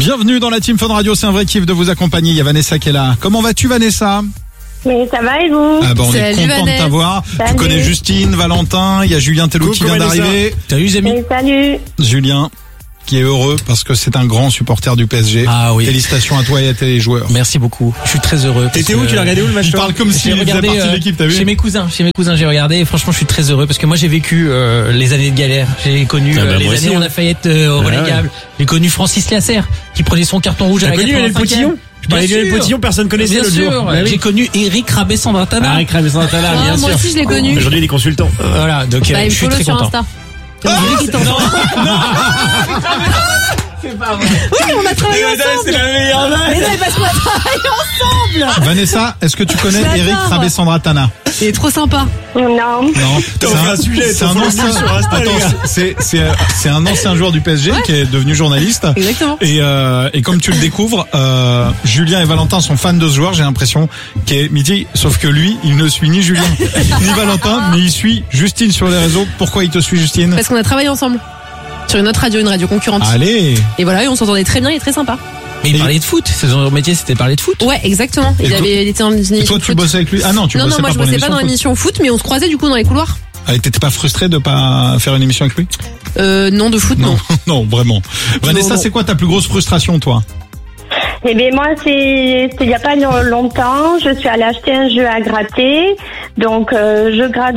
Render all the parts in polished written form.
Bienvenue dans la Team Fun Radio, c'est un vrai kiff de vous accompagner. Il y a Vanessa qui est là. Comment vas-tu, Vanessa? Mais ça va et vous? Ah bah on est content de t'avoir. Tu connais Justine, Valentin, il y a Julien Tellou qui vient d'arriver. Salut les amis. Salut. Julien qui est heureux parce que c'est un grand supporter du PSG. Ah oui. Félicitations à toi et à tes joueurs. Merci beaucoup. Je suis très heureux. T'étais où? Tu l'as regardé où le match? Tu parles comme si il faisait partie de l'équipe, t'as vu? Chez mes cousins, j'ai regardé et franchement je suis très heureux parce que moi j'ai vécu les années de galère. J'ai connu les années où on a failli être relégable. J'ai connu Francis Lasserre qui prenait son carton rouge à la 85e. Tu parlais de Lionel Potillon, personne connaissait bien le sûr. jour. J'ai connu Eric Rabé-Sandratana. Eric Rabé-Sandratana, bien sûr. Moi aussi je l'ai connu. Aujourd'hui il est consultant. Voilà, donc Bah, je suis très sur content. Insta. C'est pas vrai. Oui, on a travaillé ensemble. C'est la meilleure Mais non, parce qu'on a travaillé ensemble. Vanessa, est-ce que tu connais J'adore. Eric Rabé-Sandratana? Il est trop sympa. Non. Non, T'as fait un sujet, c'est un ancien sur Insta, les gars. c'est un ancien joueur du PSG qui est devenu journaliste. Exactement. Et comme tu le découvres, Julien et Valentin sont fans de ce joueur, j'ai l'impression, qui est midi, sauf que lui, il ne suit ni Julien ni Valentin, mais il suit Justine sur les réseaux. Pourquoi il te suit, Justine? Parce qu'on a travaillé ensemble. Sur une autre radio, une radio concurrente. Allez. Et voilà, et on s'entendait très bien, il est très sympa. Mais il parlait de foot. Son métier c'était parler de foot. Ouais, exactement. Et Il était dans une émission Et toi, de tu foot. bossais avec lui? Ah non, tu Non, bossais moi pas je pour bossais pas dans l'émission foot, mais on se croisait du coup dans les couloirs. Ah, et t'étais pas frustré de pas faire une émission avec lui? Non, de foot, non. Non, vraiment. Vanessa, non. C'est quoi ta plus grosse frustration, toi? Eh bien moi c'était il y a pas longtemps, je suis allée acheter un jeu à gratter. Donc je gratte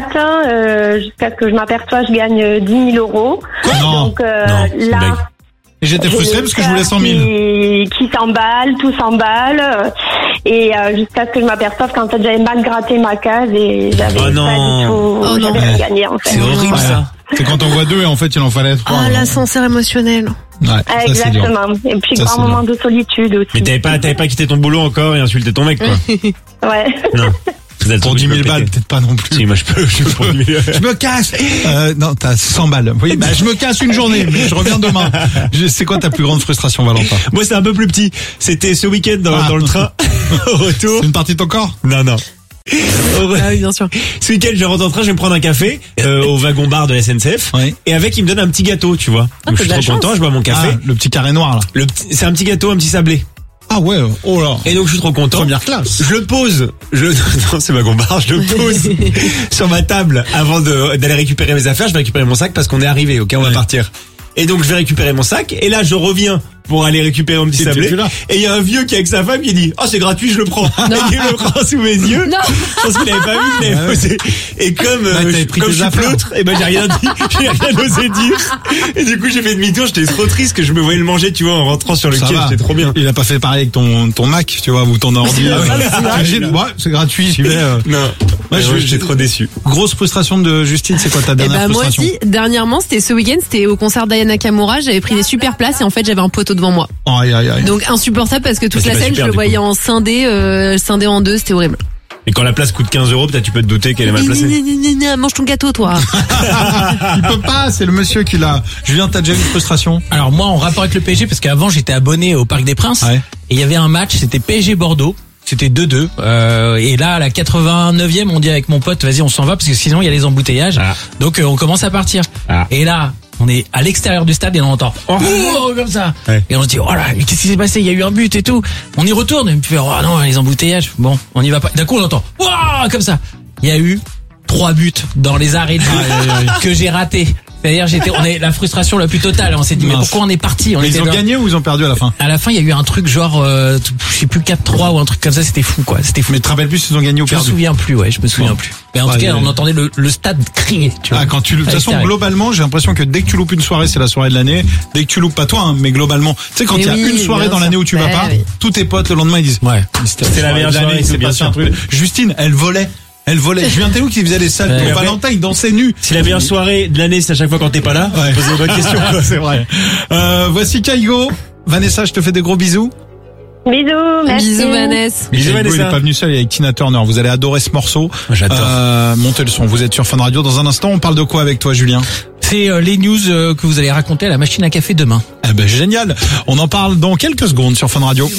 jusqu'à ce que je m'aperçois je gagne 10 000 euros. Non. Donc c'est une blague. là Et j'étais frustré parce que je voulais 100 000. qui s'emballe, tout s'emballe. Et jusqu'à ce que je m'aperçoive qu'en fait j'avais mal gratté ma case et j'avais Oh pas non. du tout, Oh non. j'avais rien gagné en fait. C'est horrible ça. C'est quand on voit deux et en fait il en fallait trois. Ah, l'ascenseur émotionnel. Ouais, ça, c'est dur. Exactement. Et puis Ça, grand c'est moment de solitude aussi. Mais t'avais pas quitté ton boulot encore et insulté ton mec, quoi. Ouais. Non. Vous êtes Pour 10 000 balles, peut-être pas non plus. Si, moi je peux pour 10 000. Je me casse. Non, t'as 100 balles. Oui, bah, je me casse une journée, mais je reviens demain. C'est quoi ta plus grande frustration, Valentin? Moi c'est un peu plus petit. C'était ce week-end dans le train. Au retour. C'est une partie de ton corps? Non. Ah oui, bien sûr. Ce week-end, je rentre en train, je vais me prendre un café au wagon-bar de la SNCF. Oui. Et avec, il me donne un petit gâteau, tu vois. Donc, je suis t'as de trop la content, je bois mon café. Ah, le petit carré noir, là. C'est un petit gâteau, un petit sablé. Ah ouais, oh là. Et donc, je suis trop content. Première classe. Je le pose. Non, c'est wagon-bar. Je le pose sur ma table avant d'aller récupérer mes affaires. Je vais récupérer mon sac parce qu'on est arrivé. Ok, on va partir. Et donc, je vais récupérer mon sac. Et là, je reviens pour aller récupérer mon petit sablé. Et il y a un vieux qui est avec sa femme qui dit, oh, c'est gratuit, je le prends. Et il le prend sous mes yeux. Non. Parce qu'il avait pas vu, il l'avait posé. Et comme, t'avais pris comme tes je suis affaires. pleutre, et ben, j'ai rien dit. J'ai rien osé dire. Et du coup, j'ai fait demi-tour. J'étais trop triste que je me voyais le manger, tu vois, en rentrant sur le Ça quai. va. C'était trop bien. Il a pas fait pareil avec ton Mac, tu vois, ou ton ordi. Ouais, c'est gratuit, j'y vais. Non. Ouais, J'étais trop déçu. Grosse frustration de Justine, c'est quoi ta Et dernière moi frustration? aussi, dernièrement, c'était ce week-end, c'était au concert d'Aya Nakamura, j'avais pris des super places et en fait j'avais un poteau devant moi. Aïe, aïe, aïe. Donc insupportable parce que toute c'est la pas scène, super, je le du voyais coup. en scindé en deux, c'était horrible. Et quand la place coûte 15 €, peut-être tu peux te douter qu'elle est mal placée. Mange ton gâteau, toi. Il peut pas, c'est le monsieur qui l'a. Julien, t'as déjà eu une frustration? Alors moi en rapport avec le PSG parce qu'avant j'étais abonné au Parc des Princes Ouais. et il y avait un match, c'était PSG Bordeaux. C'était 2-2 et là à la 89e on dit avec mon pote vas-y on s'en va parce que sinon il y a les embouteillages. Ah. Donc on commence à partir. Ah. Et là on est à l'extérieur du stade et on entend oh, comme ça. Ouais. Et on se dit oh là qu'est-ce qui s'est passé, il y a eu un but et tout. On y retourne et puis oh non les embouteillages. Bon, on y va pas. D'un coup on entend wow, comme ça. Il y a eu 3 buts dans les arrêts de jeu que j'ai ratés. C'est-à-dire on est la frustration la plus totale. On s'est dit mais Mince. pourquoi on est parti? On Mais ils était ont dans- gagné ou ils ont perdu à la fin? À la fin, il y a eu un truc genre, je sais plus 4-3 ou un truc comme ça. C'était fou, quoi. C'était fou. Mais tu te rappelles plus s'ils ont gagné ou Je me perdu? souviens plus, ouais. Je me souviens Bon. plus. Mais en Ouais, tout cas, ouais. on entendait le stade crier. Tu vois. Ah, quand tu, de toute À façon, l'extérieur. globalement, j'ai l'impression que dès que tu loupes une soirée, c'est la soirée de l'année. Dès que tu loupes pas toi, hein, mais globalement, tu sais, quand Mais il y a oui, une soirée bien dans sûr. l'année où tu vas Ouais, pas, oui. tous tes potes le lendemain ils disent, Ouais. C'est la meilleure de l'année, soirée, il s'est c'est bien passé sûr. un truc. Justine, elle volait. Julien Tellou qui faisait les salles Ouais. pour Valentin, il dansait nu. Si la meilleure soirée de l'année, c'est à chaque fois quand t'es pas là, Ouais. posez une bonne question, quoi. C'est vrai. Voici Kaigo. Vanessa, je te fais des gros bisous. Bisous, merci. Bisous, Vanessa. Bisous, Kaigo, il Vanessa. est pas venu seul, il est avec Tina Turner. Vous allez adorer ce morceau. J'adore. Montez le son. Vous êtes sur Fun Radio. Dans un instant, on parle de quoi avec toi, Julien? C'est les news que vous allez raconter à la machine à café demain. Eh ben, génial. On en parle dans quelques secondes sur Fun Radio.